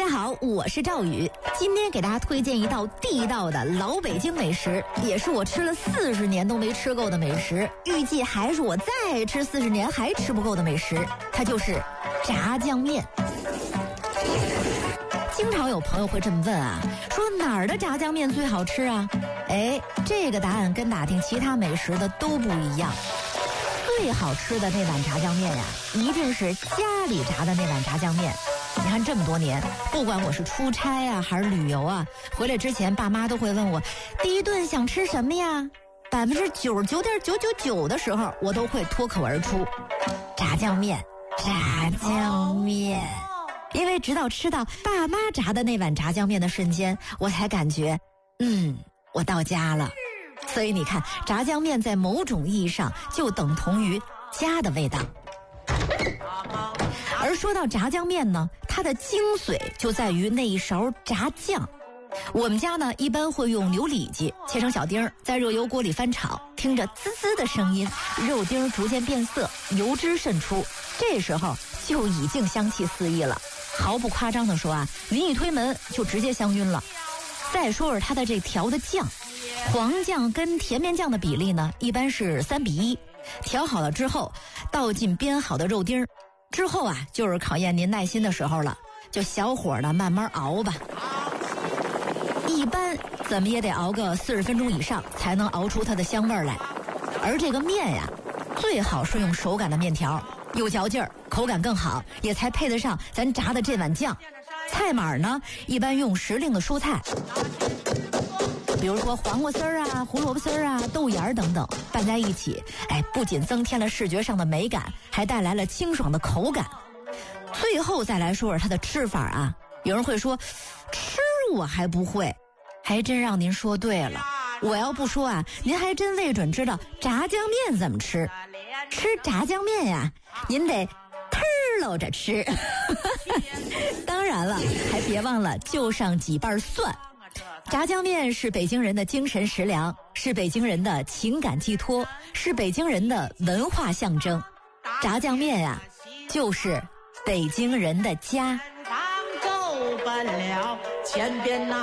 家好，我是赵宇，今天给大家推荐一道地道的老北京美食，也是我吃了40年都没吃够的美食，预计还是我再吃40年还吃不够的美食，它就是炸酱面。经常有朋友会这么问啊，说哪儿的炸酱面最好吃啊？这个答案跟打听其他美食的都不一样。最好吃的那碗炸酱面呀，一定是家里炸的那碗炸酱面。你看这么多年，不管我是出差啊还是旅游啊，回来之前爸妈都会问我第一顿想吃什么呀，99.999%的时候我都会脱口而出炸酱面。因为直到吃到爸妈炸的那碗炸酱面的瞬间，我才感觉我到家了。所以你看，炸酱面在某种意义上就等同于家的味道。而说到炸酱面呢，它的精髓就在于那一勺炸酱。我们家呢一般会用牛里脊切成小丁，在热油锅里翻炒，听着滋滋的声音，肉丁逐渐变色，油脂渗出，这时候就已经香气四溢了。毫不夸张地说啊，您一推门就直接香晕了。再说说它的这调的酱，黄酱跟甜面酱的比例呢一般是3:1，调好了之后倒进煸好的肉丁，之后啊就是考验您耐心的时候了，就小火的慢慢熬吧。一般怎么也得熬个40分钟以上才能熬出它的香味来。而这个面呀，最好是用手擀的面条，有嚼劲儿，口感更好，也才配得上咱炸的这碗酱。菜码呢一般用时令的蔬菜，比如说黄瓜丝儿啊、胡萝卜丝儿啊、豆芽儿等等，拌在一起，不仅增添了视觉上的美感，还带来了清爽的口感。最后再来说说它的吃法啊，有人会说吃我还不会，还真让您说对了。我要不说啊，您还真未准知道炸酱面怎么吃。吃炸酱面呀，您得呲溜着吃。当然了，还别忘了就上几瓣蒜。炸酱面是北京人的精神食粮，是北京人的情感寄托，是北京人的文化象征。炸酱面呀，就是北京人的家。 走奔了前边那